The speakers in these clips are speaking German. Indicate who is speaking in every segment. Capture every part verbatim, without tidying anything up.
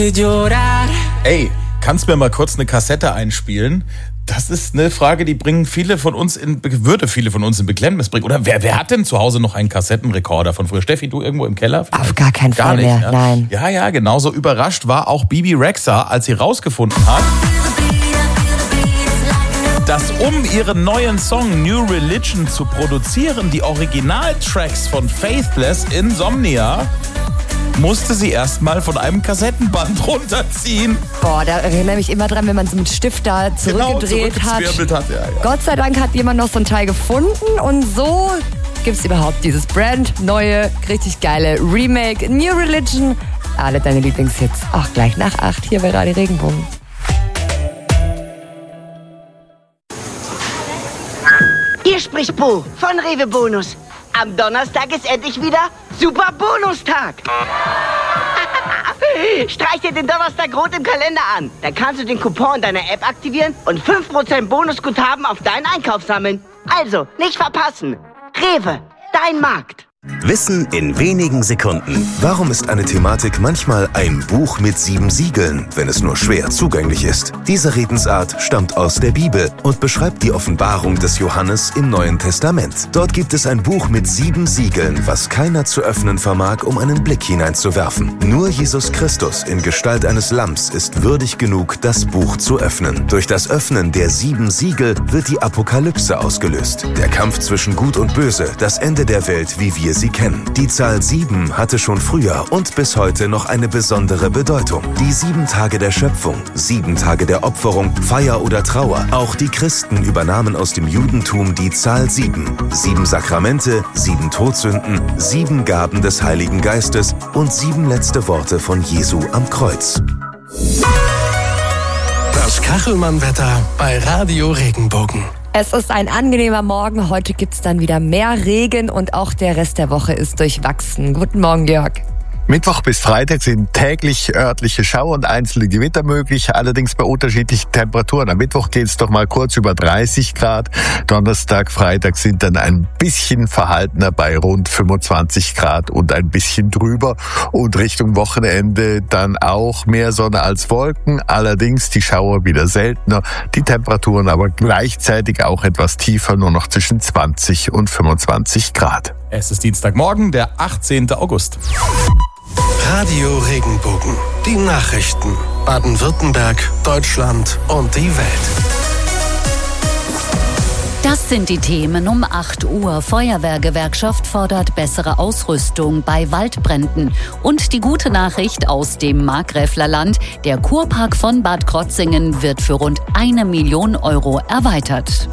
Speaker 1: Ey, kannst du mir mal kurz eine Kassette einspielen? Das ist eine Frage, die bringen viele von uns in, würde viele von uns in Beklemmnis bringen. Oder wer, wer hat denn zu Hause noch einen Kassettenrekorder von früher? Steffi, du irgendwo im Keller?
Speaker 2: Vielleicht? Auf gar keinen Fall gar nicht, mehr,
Speaker 1: ja?
Speaker 2: nein.
Speaker 1: Ja, ja, genauso überrascht war auch Bibi Rexha, als sie rausgefunden hat, dass um ihren neuen Song New Religion zu produzieren, die Originaltracks von Faithless Insomnia, musste sie erstmal von einem Kassettenband runterziehen.
Speaker 2: Boah, da erinnere ich mich immer dran, wenn man so mit Stift da zurückgedreht
Speaker 1: genau,
Speaker 2: hat.
Speaker 1: hat ja, ja.
Speaker 2: Gott sei Dank hat jemand noch so ein Teil gefunden und so gibt es überhaupt dieses brandneue, richtig geile Remake New Religion. Alle deine Lieblingshits, auch gleich nach acht hier bei Radio Regenbogen.
Speaker 3: Hier spricht Bo von Rewe Bonus. Am Donnerstag ist endlich wieder Super Bonustag. Streich dir den Donnerstag rot im Kalender an. Dann kannst du den Coupon deiner App aktivieren und fünf Prozent Bonusguthaben auf deinen Einkauf sammeln. Also, nicht verpassen. Rewe, dein Markt.
Speaker 4: Wissen in wenigen Sekunden. Warum ist eine Thematik manchmal ein Buch mit sieben Siegeln, wenn es nur schwer zugänglich ist? Diese Redensart stammt aus der Bibel und beschreibt die Offenbarung des Johannes im Neuen Testament. Dort gibt es ein Buch mit sieben Siegeln, was keiner zu öffnen vermag, um einen Blick hineinzuwerfen. Nur Jesus Christus in Gestalt eines Lamms ist würdig genug, das Buch zu öffnen. Durch das Öffnen der sieben Siegel wird die Apokalypse ausgelöst. Der Kampf zwischen Gut und Böse, das Ende der Welt, wie wir sie kennen. Die Zahl sieben hatte schon früher und bis heute noch eine besondere Bedeutung. Die sieben Tage der Schöpfung, sieben Tage der Opferung, Feier oder Trauer. Auch die Christen übernahmen aus dem Judentum die Zahl sieben. Sieben Sakramente, sieben Todsünden, sieben Gaben des Heiligen Geistes und sieben letzte Worte von Jesu am Kreuz.
Speaker 5: Das Kachelmann-Wetter bei Radio Regenbogen.
Speaker 2: Es ist ein angenehmer Morgen. Heute gibt es dann wieder mehr Regen und auch der Rest der Woche ist durchwachsen. Guten Morgen, Jörg.
Speaker 6: Mittwoch bis Freitag sind täglich örtliche Schauer und einzelne Gewitter möglich, allerdings bei unterschiedlichen Temperaturen. Am Mittwoch geht es doch mal kurz über dreißig Grad. Donnerstag, Freitag sind dann ein bisschen verhaltener bei rund fünfundzwanzig Grad und ein bisschen drüber. Und Richtung Wochenende dann auch mehr Sonne als Wolken, allerdings die Schauer wieder seltener, die Temperaturen aber gleichzeitig auch etwas tiefer, nur noch zwischen zwanzig und fünfundzwanzig Grad.
Speaker 1: Es ist Dienstagmorgen, der achtzehnten August.
Speaker 5: Radio Regenbogen. Die Nachrichten. Baden-Württemberg, Deutschland und die Welt.
Speaker 7: Das sind die Themen um acht Uhr. Feuerwehrgewerkschaft fordert bessere Ausrüstung bei Waldbränden. Und die gute Nachricht aus dem Markgräflerland. Der Kurpark von Bad Krotzingen wird für rund eine Million Euro erweitert.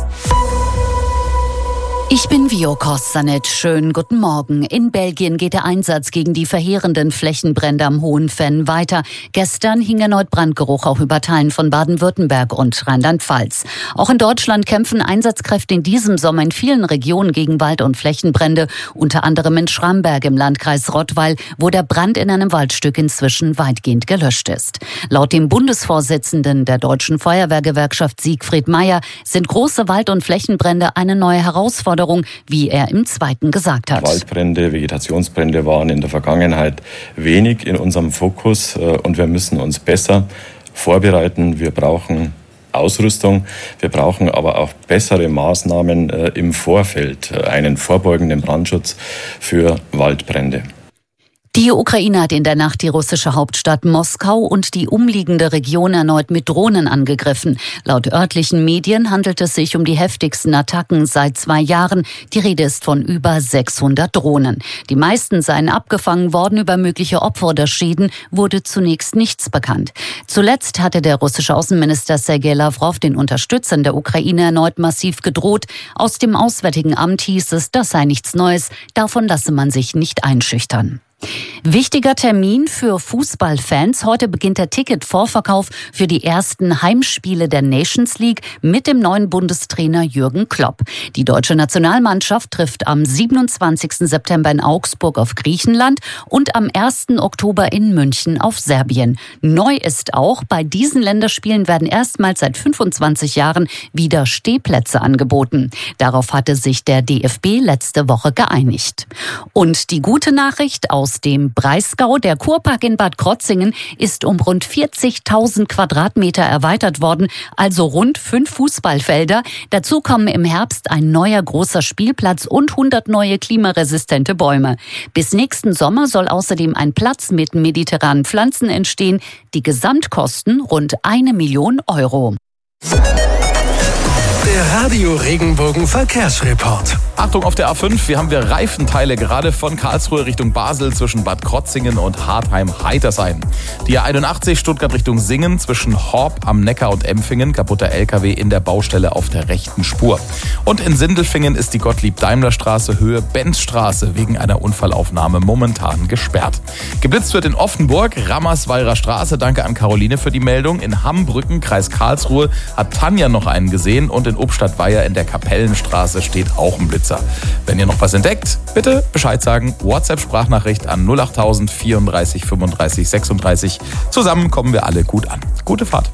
Speaker 7: Ich bin Vio Kostanet. Schönen guten Morgen. In Belgien geht der Einsatz gegen die verheerenden Flächenbrände am Hohen Venn weiter. Gestern hing erneut Brandgeruch auch über Teilen von Baden-Württemberg und Rheinland-Pfalz. Auch in Deutschland kämpfen Einsatzkräfte in diesem Sommer in vielen Regionen gegen Wald- und Flächenbrände, unter anderem in Schramberg im Landkreis Rottweil, wo der Brand in einem Waldstück inzwischen weitgehend gelöscht ist. Laut dem Bundesvorsitzenden der Deutschen Feuerwehrgewerkschaft Siegfried Meyer sind große Wald- und Flächenbrände eine neue Herausforderung, wie er im Zweiten gesagt hat.
Speaker 8: Waldbrände, Vegetationsbrände waren in der Vergangenheit wenig in unserem Fokus und wir müssen uns besser vorbereiten. Wir brauchen Ausrüstung, wir brauchen aber auch bessere Maßnahmen im Vorfeld, einen vorbeugenden Brandschutz für Waldbrände.
Speaker 7: Die Ukraine hat in der Nacht die russische Hauptstadt Moskau und die umliegende Region erneut mit Drohnen angegriffen. Laut örtlichen Medien handelt es sich um die heftigsten Attacken seit zwei Jahren. Die Rede ist von über sechshundert Drohnen. Die meisten seien abgefangen worden. Über mögliche Opfer oder Schäden wurde zunächst nichts bekannt. Zuletzt hatte der russische Außenminister Sergei Lavrov den Unterstützern der Ukraine erneut massiv gedroht. Aus dem Auswärtigen Amt hieß es, das sei nichts Neues. Davon lasse man sich nicht einschüchtern. Wichtiger Termin für Fußballfans. Heute beginnt der Ticketvorverkauf für die ersten Heimspiele der Nations League mit dem neuen Bundestrainer Jürgen Klopp. Die deutsche Nationalmannschaft trifft am siebenundzwanzigsten September in Augsburg auf Griechenland und am ersten Oktober in München auf Serbien. Neu ist auch, bei diesen Länderspielen werden erstmals seit fünfundzwanzig Jahren wieder Stehplätze angeboten. Darauf hatte sich der D F B letzte Woche geeinigt. Und die gute Nachricht aus aus dem Breisgau. Der Kurpark in Bad Krotzingen ist um rund vierzigtausend Quadratmeter erweitert worden, also rund fünf Fußballfelder. Dazu kommen im Herbst ein neuer großer Spielplatz und hundert neue klimaresistente Bäume. Bis nächsten Sommer soll außerdem ein Platz mit mediterranen Pflanzen entstehen. Die Gesamtkosten rund eine Million Euro.
Speaker 5: Der Radio Regenbogen Verkehrsreport.
Speaker 1: Achtung auf der A fünf, hier haben wir Reifenteile gerade von Karlsruhe Richtung Basel zwischen Bad Krotzingen und Hartheim-Heitersheim. Die A einundachtzig Stuttgart Richtung Singen zwischen Horb am Neckar und Empfingen, kaputter L K W in der Baustelle auf der rechten Spur. Und in Sindelfingen ist die Gottlieb-Daimler-Straße Höhe Benzstraße wegen einer Unfallaufnahme momentan gesperrt. Geblitzt wird in Offenburg, Rammersweiler Straße, danke an Caroline für die Meldung. In Hambrücken, Kreis Karlsruhe, hat Tanja noch einen gesehen und in Obstadtweier in der Kapellenstraße steht auch ein Blitzer. Wenn ihr noch was entdeckt, bitte Bescheid sagen. WhatsApp-Sprachnachricht an null achttausend vierunddreißig fünfunddreißig sechsunddreißig. Zusammen kommen wir alle gut an. Gute Fahrt.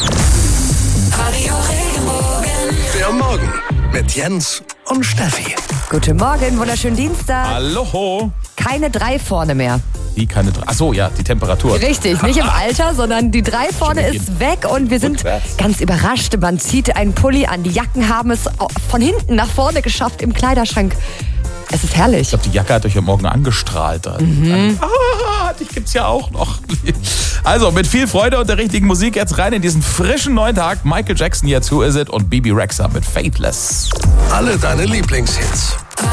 Speaker 5: Der Morgen mit Jens und Steffi.
Speaker 2: Guten Morgen, wunderschönen Dienstag.
Speaker 1: Hallo.
Speaker 2: Keine drei vorne mehr.
Speaker 1: Wie keine drei? Achso, ja, die Temperatur.
Speaker 2: Richtig, nicht im Alter, sondern die drei vorne ist weg und wir sind ganz überrascht. Man zieht einen Pulli an, die Jacken haben es von hinten nach vorne geschafft im Kleiderschrank. Es ist herrlich.
Speaker 1: Ich glaube, die Jacke hat euch ja morgen angestrahlt.
Speaker 2: Mhm.
Speaker 1: Ah, dich gibt's ja auch noch. Also, mit viel Freude und der richtigen Musik jetzt rein in diesen frischen neuen Tag. Michael Jackson, Jetzt Who Is It und Bibi Rexha mit Faithless.
Speaker 5: Alle deine Lieblingshits.